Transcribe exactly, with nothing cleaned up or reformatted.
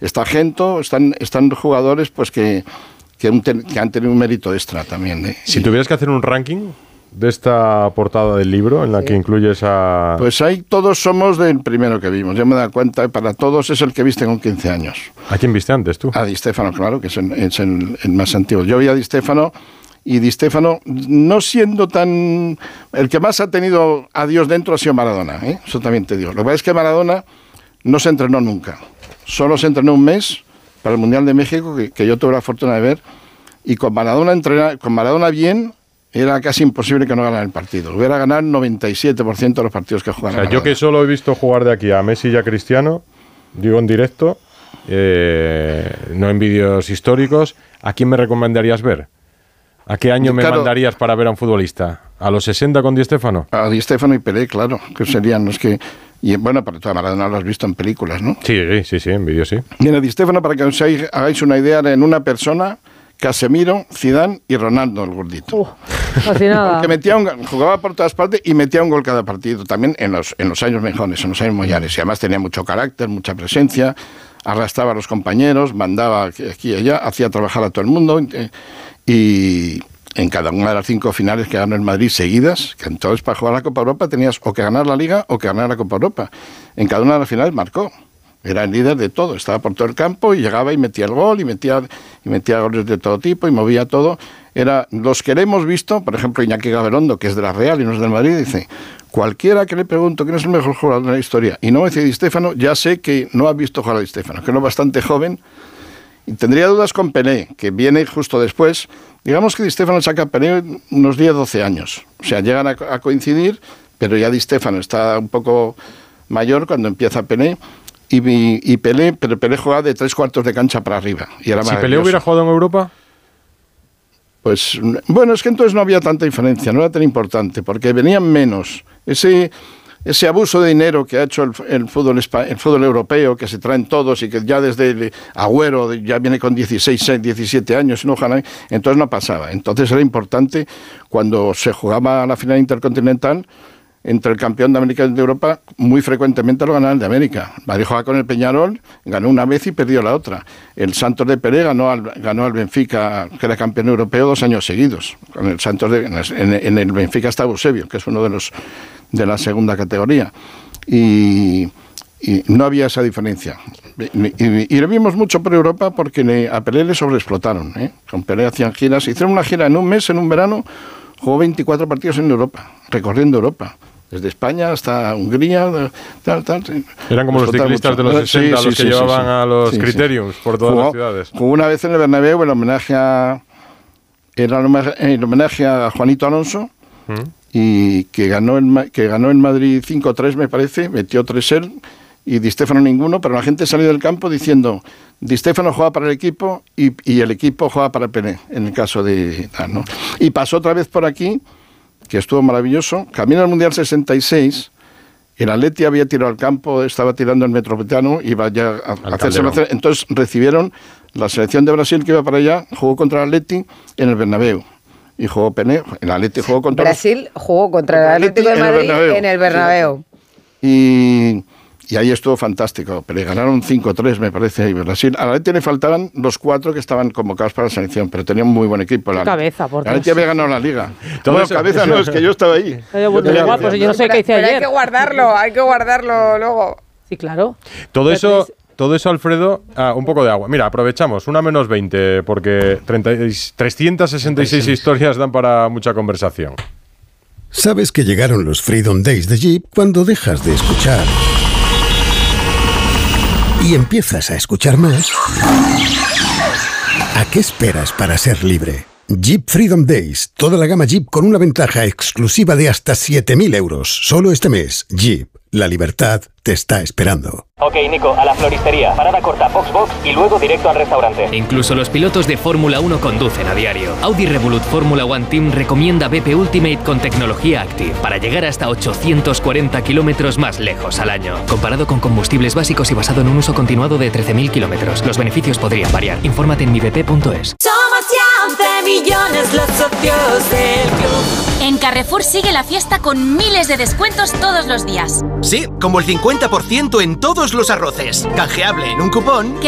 está Gento, están, están jugadores pues que, que, un ten, que han tenido un mérito extra también. ¿eh? Si tuvieras que hacer un ranking de esta portada del libro en la sí. que incluyes a... Pues ahí todos somos del primero que vimos. Yo me he dado cuenta, para todos es el que viste con quince años. ¿A quién viste antes tú? A Di Stéfano, claro, que es, el, es el, el más antiguo. Yo vi a Di Stéfano y Di Stéfano, no siendo tan... El que más ha tenido a Dios dentro ha sido Maradona, ¿eh? Eso también te digo. Lo que pasa es que Maradona no se entrenó nunca. Solo se entrenó un mes para el Mundial de México, que, que yo tuve la fortuna de ver, y con Maradona, entrena, con Maradona bien... Era casi imposible que no ganara el partido. Hubiera ganado el noventa y siete por ciento de los partidos que juegan. O sea, yo que solo he visto jugar de aquí a Messi y a Cristiano, digo en directo, eh, no en vídeos históricos, ¿a quién me recomendarías ver? ¿A qué año me claro, mandarías para ver a un futbolista? ¿A los sesenta con Di Stéfano? A Di Stéfano y Pelé, claro, que serían los que... Y bueno, para toda Maradona lo has visto en películas, ¿no? Sí, sí, sí, en vídeos sí. Mira, Di Stéfano, para que os hagáis una idea, en una persona... Casemiro, Zidane y Ronaldo, el gordito. Uh, así nada. Porque metía un, jugaba por todas partes y metía un gol cada partido, también en los, en los años mejores, en los años mollares. Y además tenía mucho carácter, mucha presencia, arrastraba a los compañeros, mandaba aquí y allá, hacía trabajar a todo el mundo. Y en cada una de las cinco finales que ganó el Madrid seguidas, que entonces para jugar la Copa Europa tenías o que ganar la Liga o que ganar la Copa Europa. En cada una de las finales marcó. Era el líder de todo, estaba por todo el campo y llegaba y metía el gol y metía, y metía goles de todo tipo y movía todo. Era los que le hemos visto, por ejemplo Iñaki Gabilondo, que es de la Real y no es del Madrid, dice, cualquiera que le pregunto quién es el mejor jugador de la historia y no me dice Di Stéfano, ya sé que no ha visto jugar a Di Stéfano, que no es bastante joven. Y tendría dudas con Pelé, que viene justo después. Digamos que Di Stéfano saca a Pelé unos diez, doce años. O sea, llegan a, a coincidir, pero ya Di Stéfano está un poco mayor cuando empieza Pelé. Y, y Pelé, pero Pelé jugaba de tres cuartos de cancha para arriba. Y era si Pelé hubiera jugado en Europa, pues bueno, es que entonces no había tanta diferencia, no era tan importante, porque venían menos. Ese, ese abuso de dinero que ha hecho el, el, fútbol, el fútbol europeo, que se traen todos y que ya desde el Agüero ya viene con dieciséis, diecisiete años, y no ojalá, entonces no pasaba. Entonces era importante cuando se jugaba la final intercontinental. Entre el campeón de América y de Europa, muy frecuentemente lo ganaba el de América. Madrid jugaba con el Peñarol, ganó una vez y perdió la otra. El Santos de Pelé ganó al, ganó al Benfica, que era campeón europeo, dos años seguidos. Con el Santos de, en, en el Benfica está Eusebio, que es uno de los de la segunda categoría. Y, y no había esa diferencia. Y, y, y lo vimos mucho por Europa porque le, a Pelé le sobreexplotaron. ¿eh? Con Pelé hacían giras. Hicieron una gira en un mes, en un verano, jugó veinticuatro partidos en Europa, recorriendo Europa. Desde España hasta Hungría, tal, tal. Eran como los ciclistas mucho. de los sesenta, sí, los sí, que sí, llevaban sí, sí. a los sí, criteriums sí. por todas jugó, las ciudades. Jugó una vez en el Bernabéu el homenaje a, era el homenaje a Juanito Alonso, ¿Mm? y que ganó, el, que ganó en Madrid cinco tres, me parece, metió tres él, y Di Stéfano ninguno, pero la gente salió del campo diciendo, Di Stéfano juega para el equipo y, y el equipo juega para Pelé, en el caso de... ¿no? Y pasó otra vez por aquí, que estuvo maravilloso, camino al Mundial sesenta y seis, el Atleti había tirado al campo, estaba tirando el Metropolitano, iba ya a, a hacerse hacer, entonces recibieron la selección de Brasil que iba para allá, jugó contra el Atleti en el Bernabéu, y jugó Pelé, el Atleti jugó contra... Brasil los, jugó contra el Atlético de Madrid en el, en el Bernabéu. Y... Y ahí estuvo fantástico, pero ganaron cinco tres, me parece, y Brasil. A la Atleti le faltaban los cuatro que estaban convocados para la selección, pero tenía un muy buen equipo. La cabeza, por La Atleti había ganado la Liga. Todo bueno, eso, cabeza no, es que yo estaba ahí. Yo yo guapo, yo no sé qué hice pero ayer. Hay que guardarlo, hay que guardarlo luego. Sí, claro. Todo eso... Todo eso, Alfredo, ah, un poco de agua. Mira, aprovechamos, una menos veinte, porque treinta, trescientas sesenta y seis historias dan para mucha conversación. Sabes que llegaron los Freedom Days de Jeep cuando dejas de escuchar y empiezas a escuchar más. ¿A qué esperas para ser libre? Jeep Freedom Days. Toda la gama Jeep con una ventaja exclusiva de hasta siete mil euros. Solo este mes. Jeep. La libertad te está esperando. Ok, Nico, a la floristería. Parada corta, box box y luego directo al restaurante. Incluso los pilotos de Fórmula uno conducen a diario. Audi Revolut Fórmula One Team recomienda B P Ultimate con tecnología Active para llegar hasta ochocientos cuarenta kilómetros más lejos al año. Comparado con combustibles básicos y basado en un uso continuado de trece mil kilómetros. Los beneficios podrían variar. Infórmate en mi b p punto es. Somos ya once millones los socios del club. En Carrefour sigue la fiesta con miles de descuentos todos los días. Sí, como el cincuenta por ciento en todos los arroces. Canjeable en un cupón.